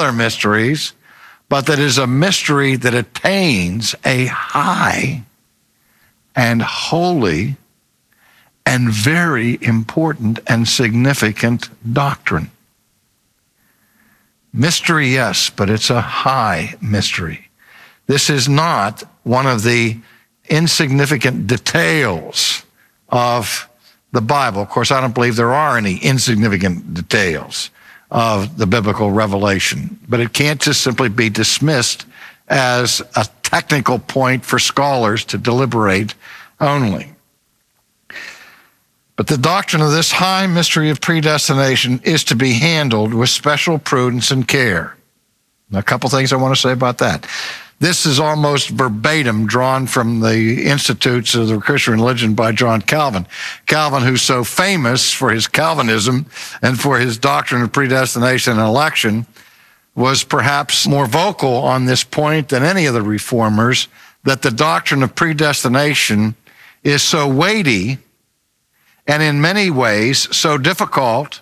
other mysteries, but that is a mystery that attains a high and holy and very important and significant doctrine. Mystery, yes, but it's a high mystery. This is not one of the insignificant details of the Bible. Of course, I don't believe there are any insignificant details of the biblical revelation, but it can't just simply be dismissed as a technical point for scholars to deliberate only. But the doctrine of this high mystery of predestination is to be handled with special prudence and care. Now, a couple things I want to say about that. This is almost verbatim drawn from the Institutes of the Christian Religion by John Calvin. Calvin, who's so famous for his Calvinism and for his doctrine of predestination and election, was perhaps more vocal on this point than any of the reformers, that the doctrine of predestination is so weighty and in many ways so difficult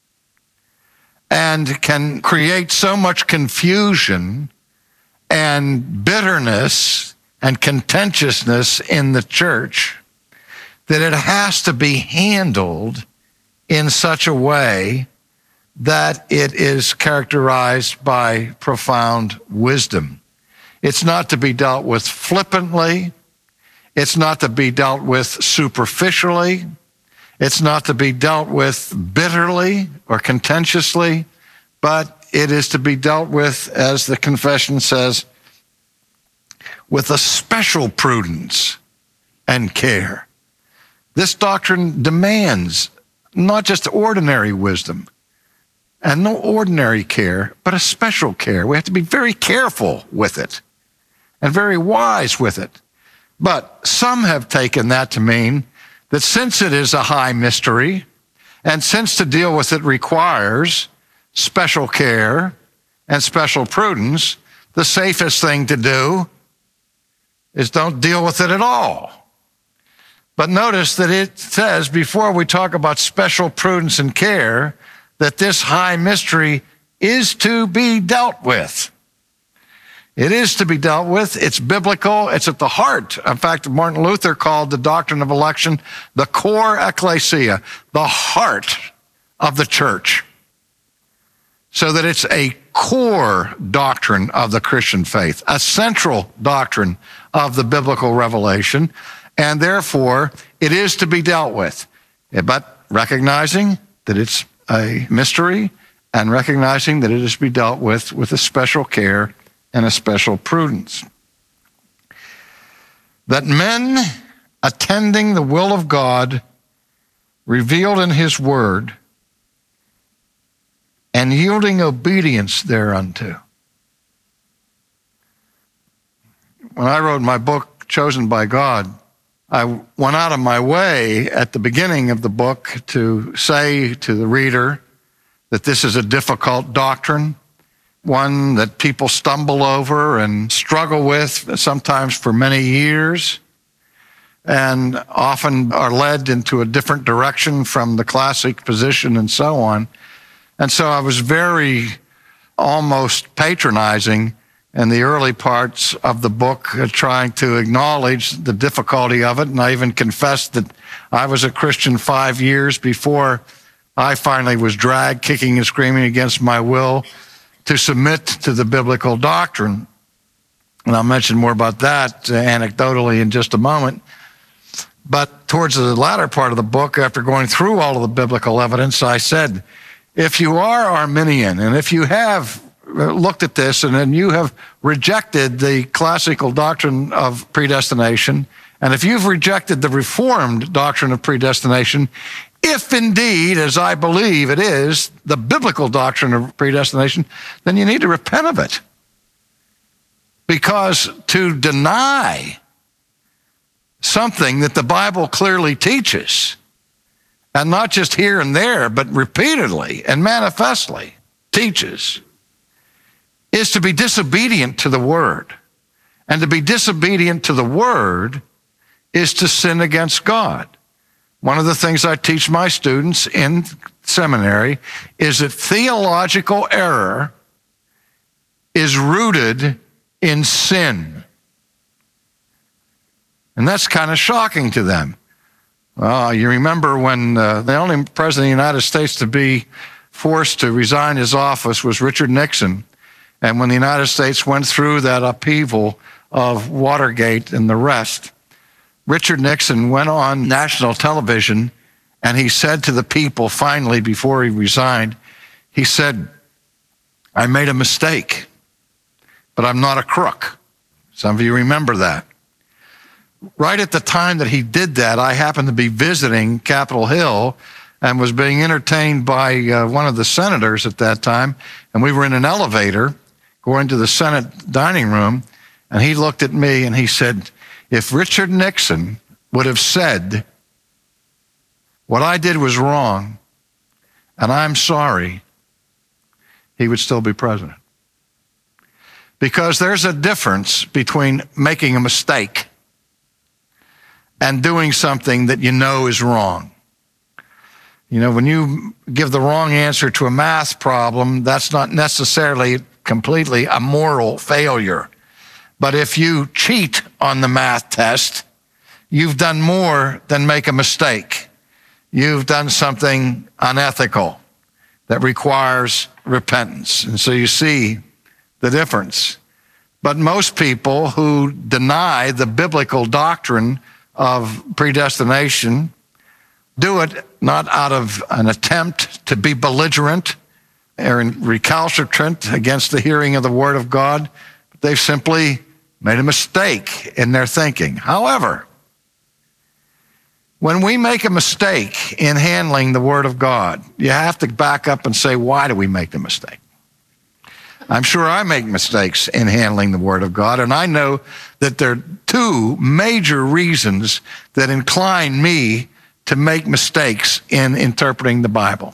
and can create so much confusion and bitterness and contentiousness in the church that it has to be handled in such a way that it is characterized by profound wisdom. It's not to be dealt with flippantly. It's not to be dealt with superficially. It's not to be dealt with bitterly or contentiously, but it is to be dealt with, as the confession says, with a special prudence and care. This doctrine demands not just ordinary wisdom and no ordinary care, but a special care. We have to be very careful with it and very wise with it. But some have taken that to mean that since it is a high mystery, and since to deal with it requires special care and special prudence, the safest thing to do is don't deal with it at all. But notice that it says, before we talk about special prudence and care, that this high mystery is to be dealt with. It is to be dealt with. It's biblical. It's at the heart. In fact, Martin Luther called the doctrine of election the core ecclesia, the heart of the church. So that it's a core doctrine of the Christian faith, a central doctrine of the biblical revelation, and therefore it is to be dealt with. But recognizing that it's a mystery and recognizing that it is to be dealt with a special care and a special prudence. That men attending the will of God revealed in his word and yielding obedience thereunto. When I wrote my book, Chosen by God, I went out of my way at the beginning of the book to say to the reader that this is a difficult doctrine, one that people stumble over and struggle with sometimes for many years, and often are led into a different direction from the classic position and so on. And so I was very almost patronizing in the early parts of the book, trying to acknowledge the difficulty of it. And I even confessed that I was a Christian 5 years before I finally was dragged kicking and screaming against my will to submit to the biblical doctrine. And I'll mention more about that anecdotally in just a moment. But towards the latter part of the book, after going through all of the biblical evidence, I said, if you are Arminian, and if you have looked at this and then you have rejected the classical doctrine of predestination, and if you've rejected the Reformed doctrine of predestination, if indeed, as I believe it is, the biblical doctrine of predestination, then you need to repent of it. Because to deny something that the Bible clearly teaches, and not just here and there, but repeatedly and manifestly teaches, is to be disobedient to the Word. And to be disobedient to the Word is to sin against God. One of the things I teach my students in seminary is that theological error is rooted in sin. And that's kind of shocking to them. Well, you remember when the only president of the United States to be forced to resign his office was Richard Nixon. And when the United States went through that upheaval of Watergate and the rest, Richard Nixon went on national television and he said to the people, finally, before he resigned, he said, "I made a mistake, but I'm not a crook." Some of you remember that. Right at the time that he did that, I happened to be visiting Capitol Hill and was being entertained by one of the senators at that time. And we were in an elevator going to the Senate dining room. And he looked at me and he said, "If Richard Nixon would have said, 'What I did was wrong, and I'm sorry,' he would still be president." Because there's a difference between making a mistake and doing something that you know is wrong. You know, when you give the wrong answer to a math problem, that's not necessarily completely a moral failure. But if you cheat on the math test, you've done more than make a mistake. You've done something unethical that requires repentance. And so you see the difference. But most people who deny the biblical doctrine of predestination do it not out of an attempt to be belligerent or recalcitrant against the hearing of the Word of God, but they've simply made a mistake in their thinking. However, when we make a mistake in handling the Word of God, you have to back up and say, why do we make the mistake? I'm sure I make mistakes in handling the Word of God, and I know that there are two major reasons that incline me to make mistakes in interpreting the Bible.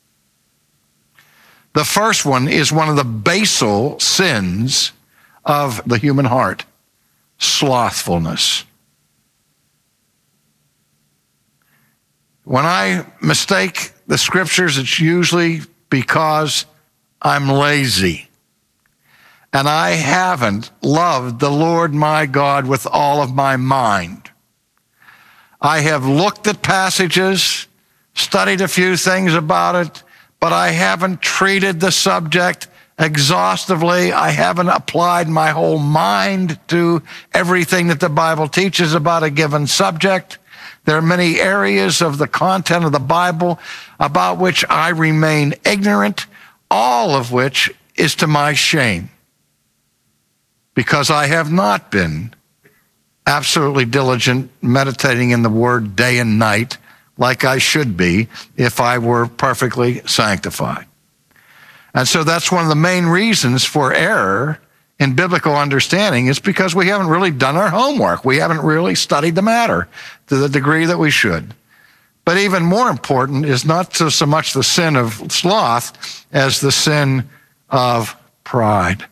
The first one is one of the basal sins of the human heart: slothfulness. When I mistake the Scriptures, it's usually because I'm lazy. And I haven't loved the Lord my God with all of my mind. I have looked at passages, studied a few things about it, but I haven't treated the subject exhaustively. I haven't applied my whole mind to everything that the Bible teaches about a given subject. There are many areas of the content of the Bible about which I remain ignorant, all of which is to my shame, because I have not been absolutely diligent meditating in the Word day and night like I should be if I were perfectly sanctified. And so that's one of the main reasons for error in biblical understanding, is because we haven't really done our homework. We haven't really studied the matter to the degree that we should. But even more important is not so much the sin of sloth as the sin of pride.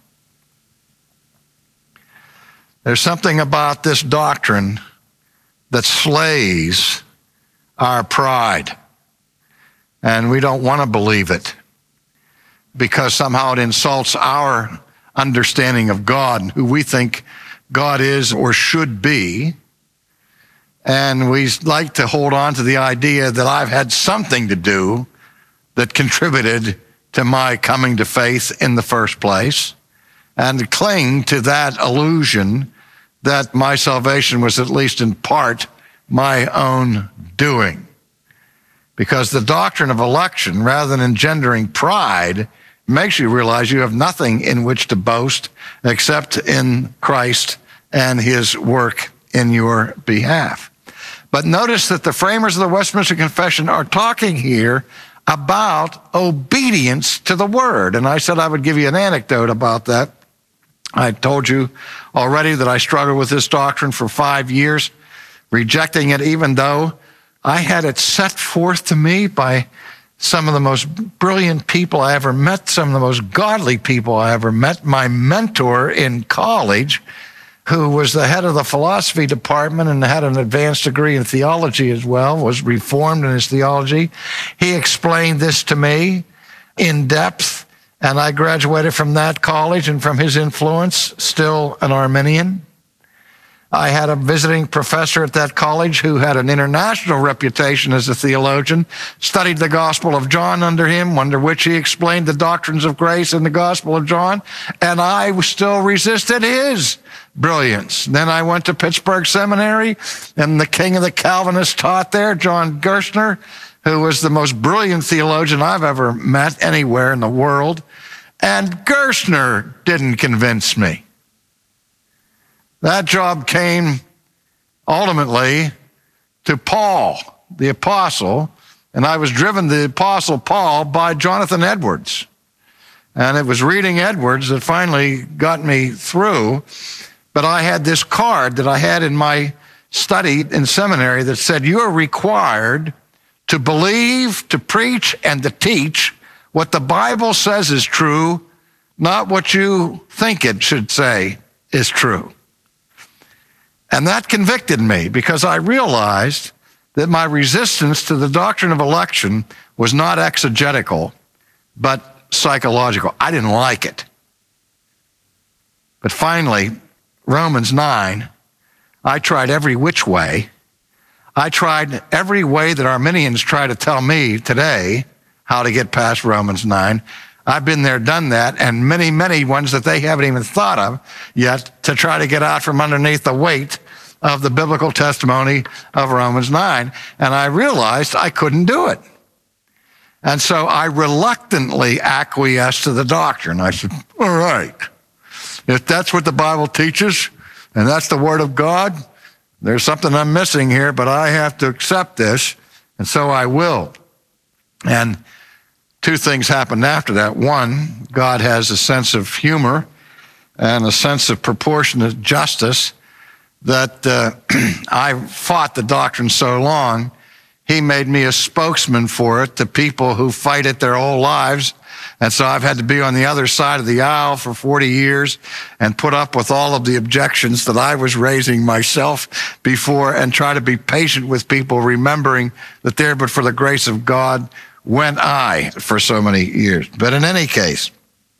There's something about this doctrine that slays our pride, and we don't want to believe it because somehow it insults our understanding of God and who we think God is or should be. And we like to hold on to the idea that I've had something to do that contributed to my coming to faith in the first place, and cling to that illusion that my salvation was at least in part my own doing. Because the doctrine of election, rather than engendering pride, makes you realize you have nothing in which to boast except in Christ and his work in your behalf. But notice that the framers of the Westminster Confession are talking here about obedience to the Word. And I said I would give you an anecdote about that. I told you already that I struggled with this doctrine for 5 years, rejecting it even though I had it set forth to me by some of the most brilliant people I ever met, some of the most godly people I ever met. My mentor in college, who was the head of the philosophy department and had an advanced degree in theology as well, was reformed in his theology. He explained this to me in depth, And I graduated from that college and from his influence, still an Arminian. I had a visiting professor at that college who had an international reputation as a theologian, studied the Gospel of John under him, under which he explained the doctrines of grace in the Gospel of John, and I still resisted his brilliance. Then I went to Pittsburgh Seminary, and the king of the Calvinists taught there, John Gerstner, who was the most brilliant theologian I've ever met anywhere in the world, and Gerstner didn't convince me. That job came ultimately to Paul, the apostle, and I was driven to the apostle Paul by Jonathan Edwards. And it was reading Edwards that finally got me through. But I had this card that I had in my study in seminary that said, you are required to believe, to preach, and to teach what the Bible says is true, not what you think it should say is true. And that convicted me because I realized that my resistance to the doctrine of election was not exegetical, but psychological. I didn't like it. But finally, Romans 9, I tried every which way. I tried every way that Arminians try to tell me today how to get past Romans 9. I've been there, done that, and many, many ones that they haven't even thought of yet to try to get out from underneath the weight of the biblical testimony of Romans 9. And I realized I couldn't do it. And so I reluctantly acquiesced to the doctrine. I said, all right, if that's what the Bible teaches and that's the Word of God, there's something I'm missing here, but I have to accept this, and so I will. And two things happened after that. One, God has a sense of humor and a sense of proportionate justice that I fought the doctrine so long, he made me a spokesman for it to people who fight it their whole lives. And so I've had to be on the other side of the aisle for 40 years and put up with all of the objections that I was raising myself before and try to be patient with people, remembering that there but for the grace of God went I for so many years. But in any case,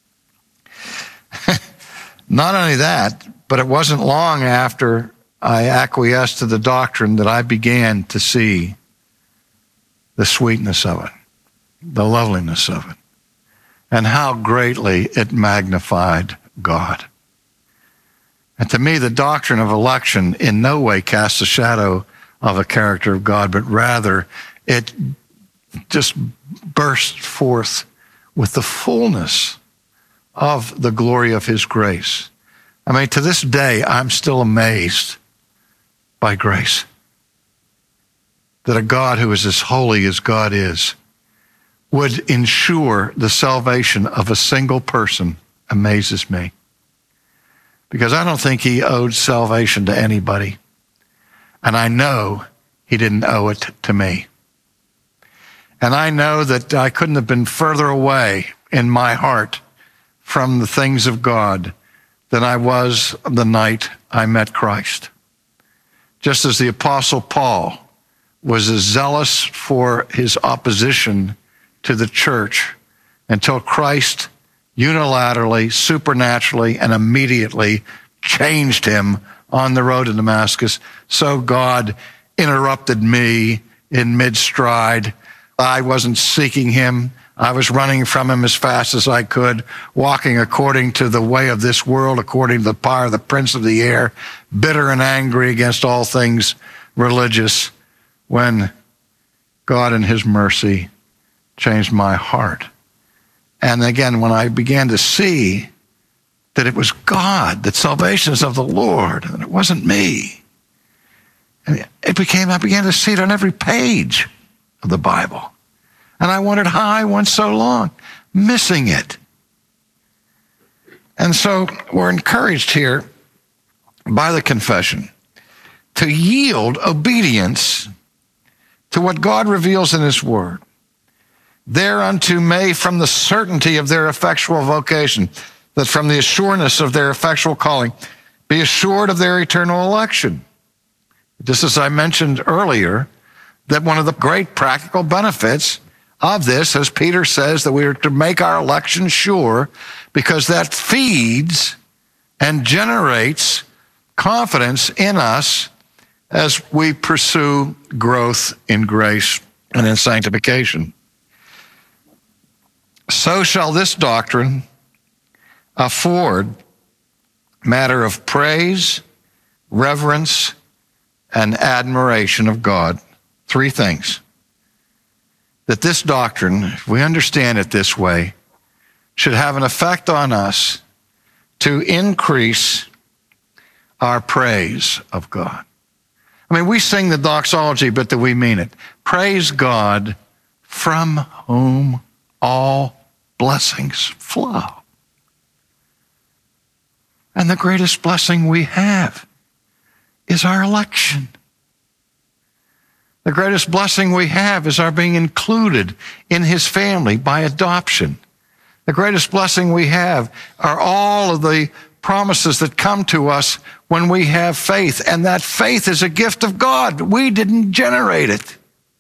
not only that, but it wasn't long after I acquiesced to the doctrine that I began to see the sweetness of it, the loveliness of it, and how greatly it magnified God. And to me, the doctrine of election in no way casts a shadow of a character of God, but rather it just burst forth with the fullness of the glory of his grace. I mean, to this day, I'm still amazed by grace. That a God who is as holy as God is would ensure the salvation of a single person amazes me. Because I don't think he owed salvation to anybody. And I know he didn't owe it to me. And I know that I couldn't have been further away in my heart from the things of God than I was the night I met Christ. Just as the Apostle Paul was as zealous for his opposition to the church until Christ unilaterally, supernaturally, and immediately changed him on the road to Damascus, so God interrupted me in mid-stride. I wasn't seeking him. I was running from him as fast as I could, walking according to the way of this world, according to the power of the prince of the air, bitter and angry against all things religious, when God in his mercy changed my heart. And again, when I began to see that it was God, that salvation is of the Lord, and it wasn't me, and I began to see it on every page of the Bible. And I wondered how I went so long missing it. And so we're encouraged here by the confession to yield obedience to what God reveals in his word. Thereunto may, from the certainty of their effectual vocation, that from the assuredness of their effectual calling, be assured of their eternal election. Just as I mentioned earlier, that one of the great practical benefits of this, as Peter says, that we are to make our election sure, because that feeds and generates confidence in us as we pursue growth in grace and in sanctification. So shall this doctrine afford matter of praise, reverence, and admiration of God. Three things. That this doctrine, if we understand it this way, should have an effect on us to increase our praise of God. I mean, we sing the doxology, but do we mean it? Praise God, from whom all blessings flow. And the greatest blessing we have is our election. The greatest blessing we have is our being included in his family by adoption. The greatest blessing we have are all of the promises that come to us when we have faith, and that faith is a gift of God. We didn't generate it.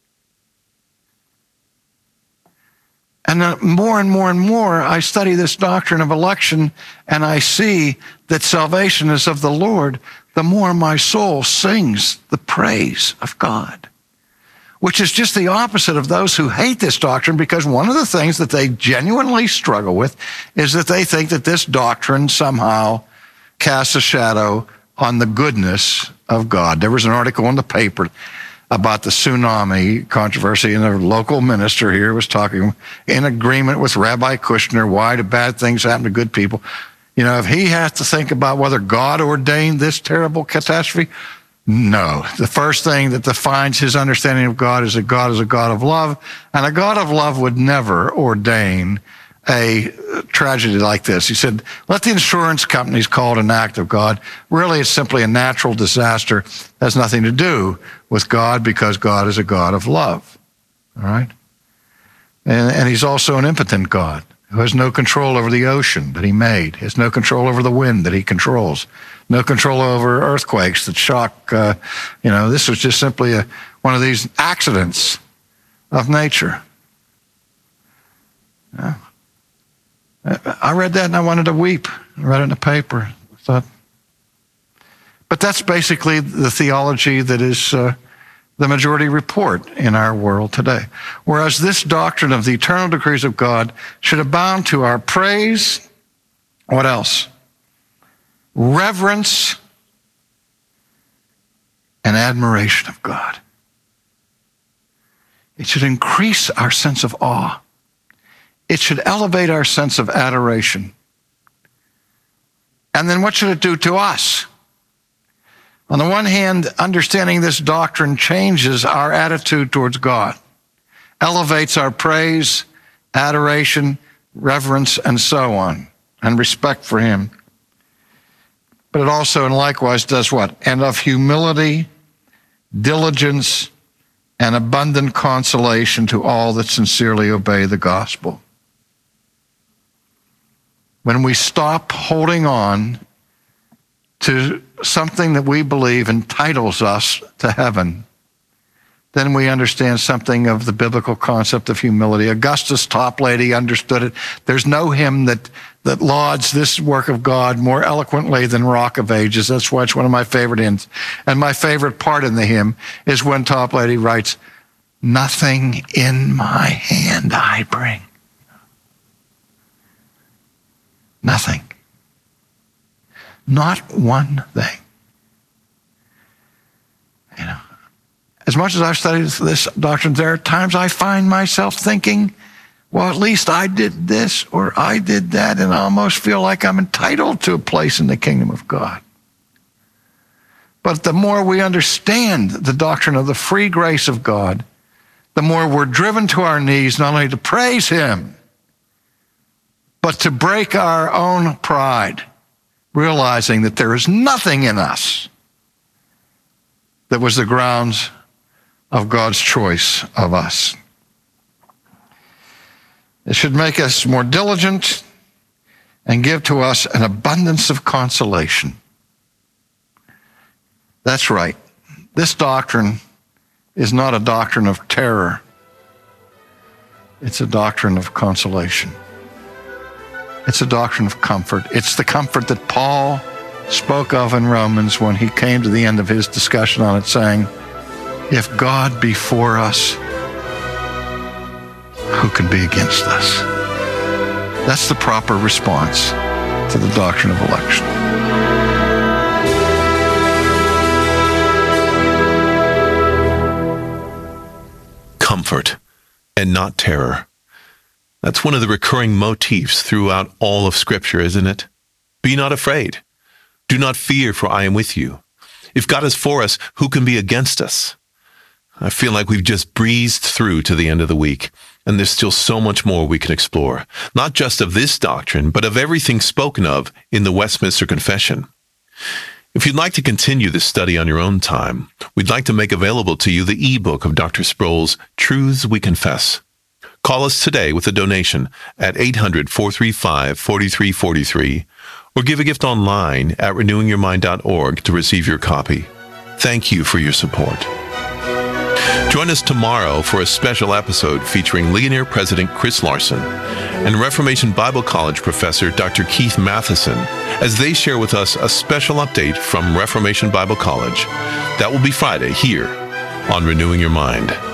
And more and more and more, I study this doctrine of election, and I see that salvation is of the Lord, the more my soul sings the praise of God, which is just the opposite of those who hate this doctrine, because one of the things that they genuinely struggle with is that they think that this doctrine somehow casts a shadow on the goodness of God. There was an article in the paper about the tsunami controversy, and a local minister here was talking in agreement with Rabbi Kushner. Why do bad things happen to good people? You know, if he has to think about whether God ordained this terrible catastrophe, no. The first thing that defines his understanding of God is that God is a God of love, and a God of love would never ordain a tragedy like this. He said, let the insurance companies call it an act of God. Really, it's simply a natural disaster. It has nothing to do with God, because God is a God of love. All right? And he's also an impotent God who has no control over the ocean that he made, has no control over the wind that he controls, no control over earthquakes that shock. This was just simply one of these accidents of nature. Yeah. I read that and I wanted to weep. I read it in the paper. But that's basically the theology that is the majority report in our world today. Whereas this doctrine of the eternal decrees of God should abound to our praise. What else? Reverence and admiration of God. It should increase our sense of awe. It should elevate our sense of adoration. And then what should it do to us? On the one hand, understanding this doctrine changes our attitude towards God, elevates our praise, adoration, reverence, and so on, and respect for him. But it also and likewise does what? And of humility, diligence, and abundant consolation to all that sincerely obey the gospel. When we stop holding on to something that we believe entitles us to heaven, then we understand something of the biblical concept of humility. Augustus Toplady understood it. There's no hymn that lauds this work of God more eloquently than Rock of Ages. That's why it's one of my favorite hymns. And my favorite part in the hymn is when Toplady writes, "Nothing in my hand I bring." Nothing. Not one thing. As much as I've studied this doctrine, there are times I find myself thinking, well, at least I did this or I did that, and I almost feel like I'm entitled to a place in the kingdom of God. But the more we understand the doctrine of the free grace of God, the more we're driven to our knees, not only to praise him, but to break our own pride, realizing that there is nothing in us that was the grounds of God's choice of us. It should make us more diligent and give to us an abundance of consolation. That's right. This doctrine is not a doctrine of terror. It's a doctrine of consolation. It's a doctrine of comfort. It's the comfort that Paul spoke of in Romans when he came to the end of his discussion on it, saying, if God be for us, who can be against us? That's the proper response to the doctrine of election. Comfort and not terror. That's one of the recurring motifs throughout all of Scripture, isn't it? Be not afraid. Do not fear, for I am with you. If God is for us, who can be against us? I feel like we've just breezed through to the end of the week, and there's still so much more we can explore, not just of this doctrine, but of everything spoken of in the Westminster Confession. If you'd like to continue this study on your own time, we'd like to make available to you the ebook of Dr. Sproul's Truths We Confess. Call us today with a donation at 800-435-4343, or give a gift online at renewingyourmind.org to receive your copy. Thank you for your support. Join us tomorrow for a special episode featuring Ligonier President Chris Larson and Reformation Bible College Professor Dr. Keith Matheson as they share with us a special update from Reformation Bible College. That will be Friday here on Renewing Your Mind.